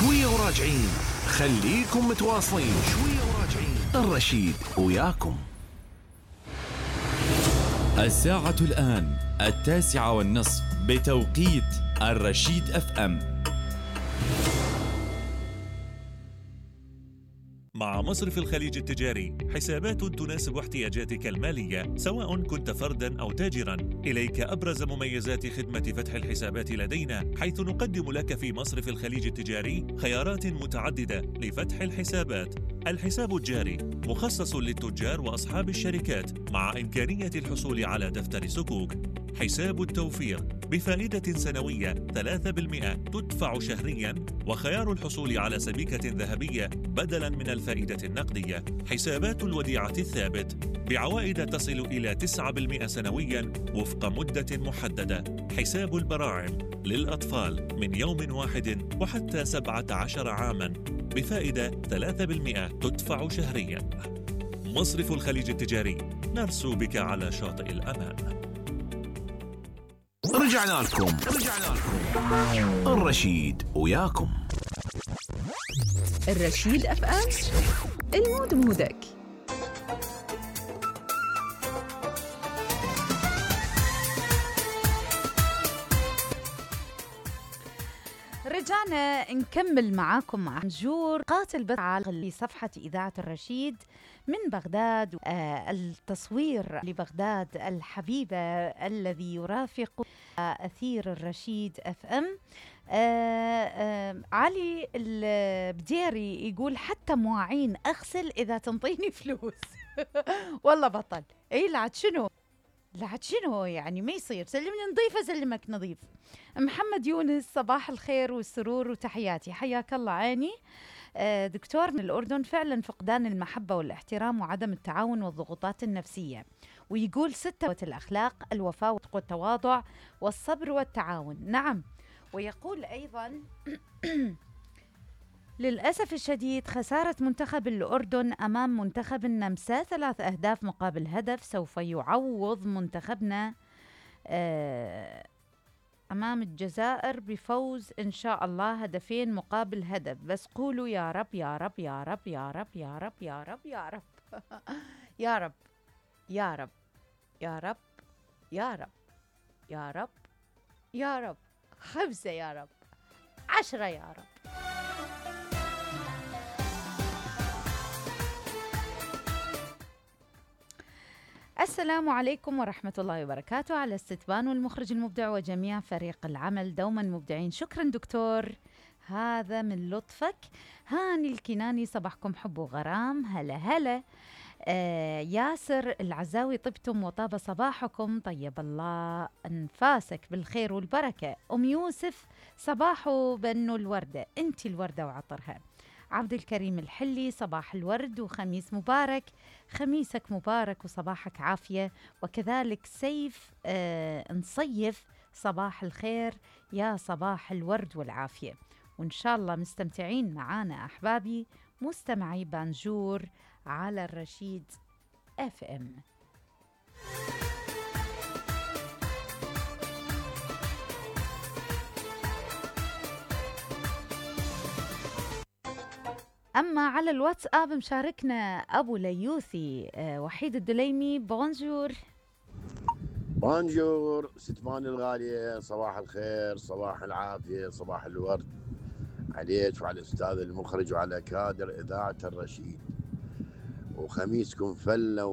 شوية وراجعين، خليكم متواصلين. شوية وراجعين، الرشيد وياكم. الساعة الآن 9:30 بتوقيت الرشيد FM. مع مصرف الخليج التجاري، حسابات تناسب احتياجاتك المالية سواء كنت فرداً أو تاجراً. إليك أبرز مميزات خدمة فتح الحسابات لدينا، حيث نقدم لك في مصرف الخليج التجاري خيارات متعددة لفتح الحسابات. الحساب الجاري مخصص للتجار وأصحاب الشركات مع إمكانية الحصول على دفتر سكوك. حساب التوفير بفائدة سنوية 3% تدفع شهرياً، وخيار الحصول على سبيكة ذهبية بدلاً من الفائدة النقدية. حسابات الوديعة الثابت بعوائد تصل إلى 9% سنوياً وفق مدة محددة. حساب البراعم للأطفال من يوم واحد وحتى 17 عاماً بفائدة 3% تدفع شهرياً. مصرف الخليج التجاري، نرسو بك على شاطئ الأمان. رجعنا لكم الرشيد وياكم. الرشيد FM، المود مودك. رجعنا نكمل معاكم مع نجور قاتل على صفحة إذاعة الرشيد من بغداد. التصوير لبغداد الحبيبة الذي يرافق أثير الرشيد FM. علي البديري يقول حتى مواعين أغسل إذا تنطيني فلوس. والله بطل. إيه لعد شنو يعني ما يصير. سلمني نظيف أسلمك نظيف. محمد يونس، صباح الخير والسرور وتحياتي، حياك الله عيني. دكتور من الأردن، فعلا فقدان المحبة والاحترام وعدم التعاون والضغوطات النفسية. ويقول 6 الأخلاق: الوفاء والتواضع والصبر والتعاون. نعم. ويقول أيضا للأسف الشديد خسارة منتخب الأردن أمام منتخب النمسا 3 أهداف مقابل هدف. سوف يعوض منتخبنا أمام الجزائر بفوز إن شاء الله 2 مقابل هدف. بس قولوا يا رب يا رب يا رب يا رب يا رب يا رب يا رب يا رب يا رب يا رب يا رب يا رب يا رب 5 يا رب 10 يا رب. السلام عليكم ورحمة الله وبركاته. على الستبان والمخرج المبدع وجميع فريق العمل، دوما مبدعين. شكرا دكتور، هذا من لطفك. هاني الكناني، صباحكم حب وغرام. هلا هلا. ياسر العزاوي، طبتم وطاب صباحكم، طيب الله أنفاسك بالخير والبركة. أم يوسف، صباحو بنو الوردة، انتي الوردة وعطرها. عبد الكريم الحلي، صباح الورد وخميس مبارك. خميسك مبارك وصباحك عافية. وكذلك سيف نصيف، صباح الخير يا صباح الورد والعافية. وإن شاء الله مستمتعين معانا أحبابي مستمعي بانجور على الرشيد FM. أما على الواتساب مشاركنا أبو ليوثي وحيد الدليمي. بونجور. بونجور ستمان الغالية، صباح الخير، صباح العافية، صباح الورد عليك وعلى الأستاذ المخرج وعلى كادر إذاعة الرشيد. وخميسكم فلة